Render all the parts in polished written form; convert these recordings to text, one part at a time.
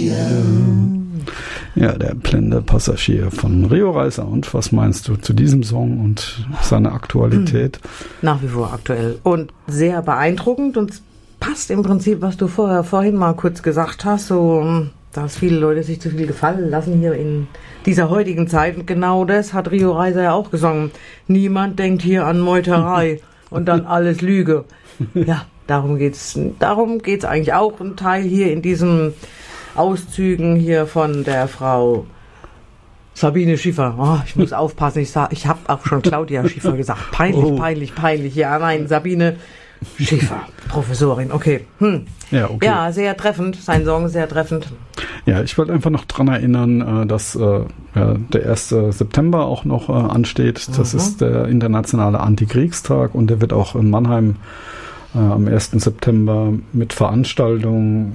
Ja, der blinde Passagier von Rio Reiser. Und was meinst du zu diesem Song und seiner Aktualität? Nach wie vor aktuell und sehr beeindruckend und passt im Prinzip, was du vorhin mal kurz gesagt hast, so, dass viele Leute sich zu viel gefallen lassen hier in dieser heutigen Zeit. Und genau das hat Rio Reiser ja auch gesungen. Niemand denkt hier an Meuterei und dann alles Lüge. Ja, darum geht's eigentlich auch. Ein Teil hier in diesen Auszügen hier von der Frau Sabine Schiffer. Oh, ich muss aufpassen, ich habe auch schon Claudia Schiffer gesagt. Peinlich. Ja, nein, Sabine Schiffer, Professorin, okay. Ja, okay. Ja, sehr treffend, sein Song sehr treffend. Ja, ich wollte einfach noch dran erinnern, dass der 1. September auch noch ansteht. Das ist der internationale Antikriegstag und der wird auch in Mannheim am 1. September mit Veranstaltungen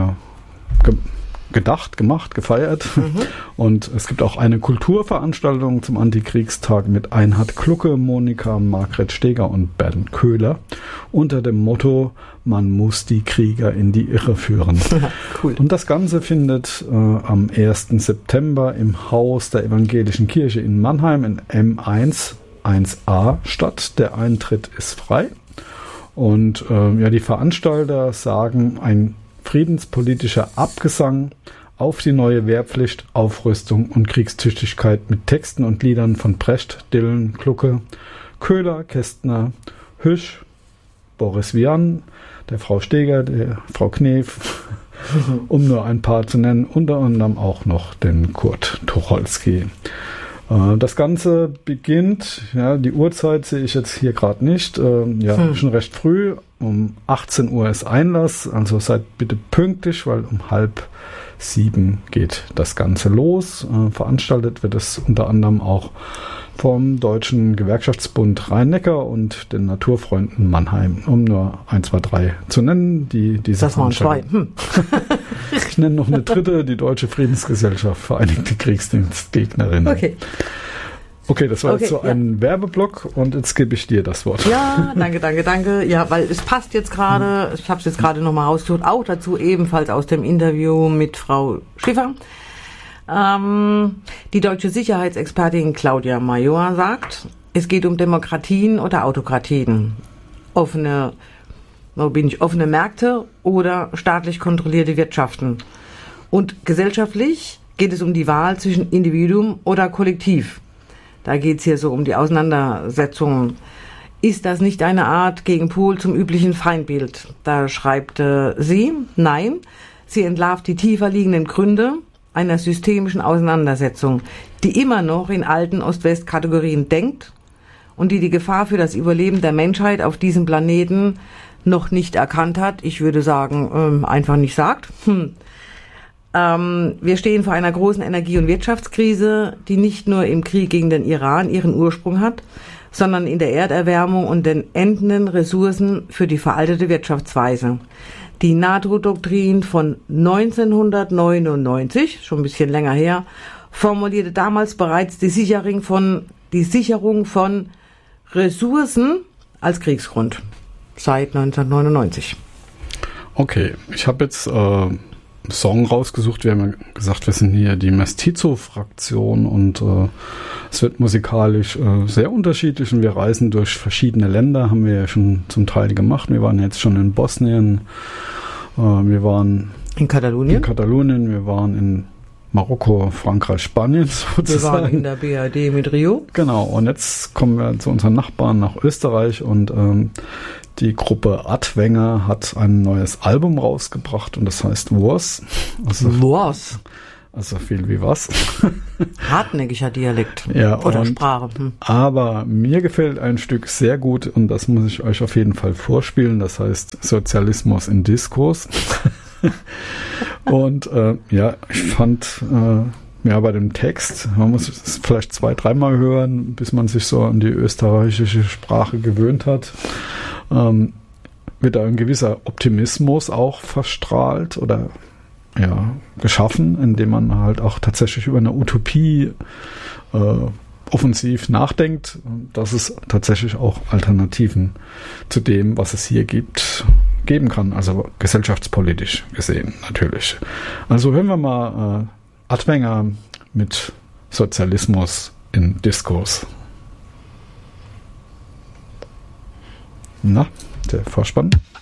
gefeiert. Und es gibt auch eine Kulturveranstaltung zum Antikriegstag mit Einhard Glucke, Monika Margret Steger und Bernd Köhler unter dem Motto: Man muss die Krieger in die Irre führen. Cool. Und das Ganze findet am 1. September im Haus der Evangelischen Kirche in Mannheim in M1 1a statt. Der Eintritt ist frei. Und die Veranstalter sagen, ein friedenspolitischer Abgesang auf die neue Wehrpflicht, Aufrüstung und Kriegstüchtigkeit mit Texten und Liedern von Brecht, Dylan, Glucke, Köhler, Kästner, Hüsch, Boris Vian, der Frau Steger, der Frau Knef, um nur ein paar zu nennen, unter anderem auch noch den Kurt Tucholsky. Das Ganze beginnt, die Uhrzeit sehe ich jetzt hier gerade nicht, schon recht früh, um 18 Uhr ist Einlass, also seid bitte pünktlich, weil um 6:30 geht das Ganze los. Veranstaltet wird es unter anderem auch vom Deutschen Gewerkschaftsbund Rhein-Neckar und den Naturfreunden Mannheim, um nur 1, 2, 3 zu nennen, die diese Das waren 2. Ich nenne noch eine dritte, die Deutsche Friedensgesellschaft, Vereinigte Kriegsdienstgegnerinnen. Okay, das war jetzt so ein Werbeblock und jetzt gebe ich dir das Wort. Ja, danke. Ja, weil es passt jetzt gerade, ich habe es jetzt gerade nochmal rausgesucht, auch dazu ebenfalls aus dem Interview mit Frau Schiffer. Die deutsche Sicherheitsexpertin Claudia Major sagt, es geht um Demokratien oder Autokratien. Offene Märkte oder staatlich kontrollierte Wirtschaften. Und gesellschaftlich geht es um die Wahl zwischen Individuum oder Kollektiv. Da geht es hier so um die Auseinandersetzung. Ist das nicht eine Art Gegenpol zum üblichen Feindbild? Da schreibt sie, nein, sie entlarvt die tiefer liegenden Gründe einer systemischen Auseinandersetzung, die immer noch in alten Ost-West-Kategorien denkt und die Gefahr für das Überleben der Menschheit auf diesem Planeten noch nicht erkannt hat. Ich würde sagen, einfach nicht sagt. Wir stehen vor einer großen Energie- und Wirtschaftskrise, die nicht nur im Krieg gegen den Iran ihren Ursprung hat, sondern in der Erderwärmung und den endenden Ressourcen für die veraltete Wirtschaftsweise. Die NATO-Doktrin von 1999, schon ein bisschen länger her, formulierte damals bereits die Sicherung von Ressourcen als Kriegsgrund. Seit 1999. Okay, ich habe jetzt Song rausgesucht. Wir haben ja gesagt, wir sind hier die Mestizo-Fraktion und es wird musikalisch sehr unterschiedlich und wir reisen durch verschiedene Länder, haben wir ja schon zum Teil gemacht. Wir waren jetzt schon in Bosnien, wir waren in Katalonien, wir waren in Marokko, Frankreich, Spanien sozusagen. Wir waren in der BRD mit Rio. Genau, und jetzt kommen wir zu unseren Nachbarn nach Österreich und die Gruppe Adwenger hat ein neues Album rausgebracht und das heißt Was. Was? Also viel wie was. Hartnäckiger Dialekt oder Sprache. Aber mir gefällt ein Stück sehr gut und das muss ich euch auf jeden Fall vorspielen. Das heißt Sozialismus in Diskurs. Und ich fand bei dem Text, man muss es vielleicht 2-, 3-mal hören, bis man sich so an die österreichische Sprache gewöhnt hat, wird da ein gewisser Optimismus auch verstrahlt oder geschaffen, indem man halt auch tatsächlich über eine Utopie offensiv nachdenkt, dass es tatsächlich auch Alternativen zu dem, was es hier gibt, geben kann, also gesellschaftspolitisch gesehen natürlich. Also hören wir mal Adwenger mit Sozialismus in Diskurs. Na, der Vorspann.